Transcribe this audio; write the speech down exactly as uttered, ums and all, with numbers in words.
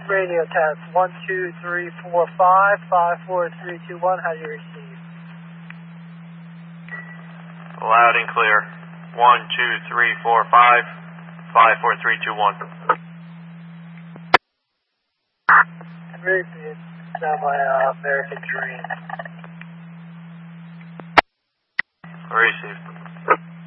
Radio test, one, two, three, four, five, five, four, three, two, one, how do you receive? Loud and clear. one, two, three, four, five, five, four, three, two, one. Very good. Sound by uh, American Dream. Received.